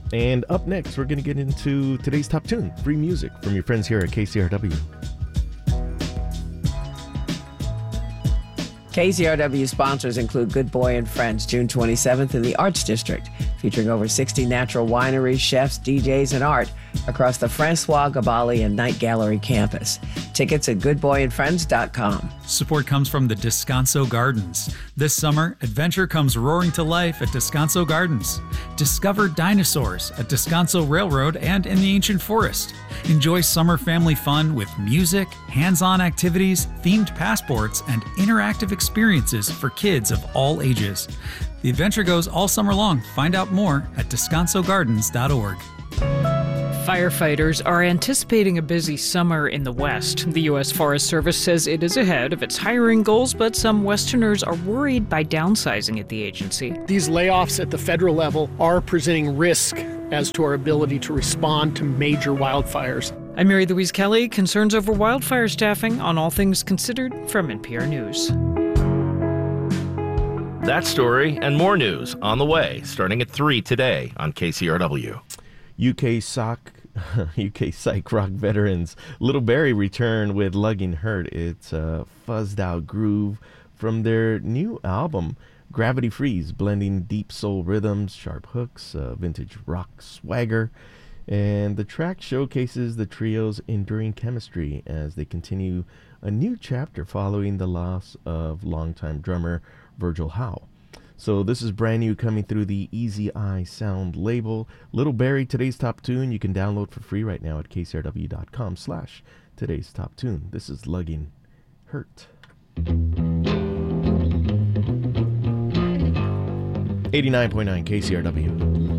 And up next, we're going to get into today's top tune, free music from your friends here at KCRW. KCRW sponsors include Good Boy and Friends, June 27th in the Arts District, featuring over 60 natural wineries, chefs, DJs, and art across the Francois Gabali and Night Gallery campus. Tickets at goodboyandfriends.com. Support comes from the Descanso Gardens. This summer, adventure comes roaring to life at Descanso Gardens. Discover dinosaurs at Descanso Railroad and in the ancient forest. Enjoy summer family fun with music, hands-on activities, themed passports, and interactive experiences for kids of all ages. The adventure goes all summer long. Find out more at descansogardens.org. Firefighters are anticipating a busy summer in the West. The U.S. Forest Service says it is ahead of its hiring goals, but some Westerners are worried by downsizing at the agency. These layoffs at the federal level are presenting risk as to our ability to respond to major wildfires. I'm Mary Louise Kelly. Concerns over wildfire staffing on All Things Considered from NPR News. That story and more news on the way, starting at 3 today on KCRW. UK psych rock veterans Little Barrie return with Lugging Hurt. It's a fuzzed out groove from their new album Gravity Freeze, blending deep soul rhythms, sharp hooks, vintage rock swagger, and the track showcases the trio's enduring chemistry as they continue a new chapter following the loss of longtime drummer Virgil Howe. So this is brand new, coming through the Easy Eye Sound label. Little Barrie, today's top tune, you can download for free right now at kcrw.com/today's top tune. This is Lugging Hurt. 89.9 KCRW.